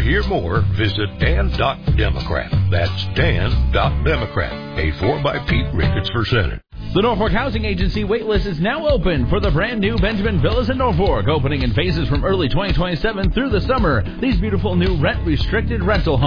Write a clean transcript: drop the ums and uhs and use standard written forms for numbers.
hear more, visit Dan.Democrat. That's Dan.Democrat. Paid for by Pete Ricketts for Senate. The Norfolk Housing Agency waitlist is now open for the brand new Benjamin Villas in Norfolk, opening in phases from early 2027 through the summer. These beautiful new rent-restricted rental homes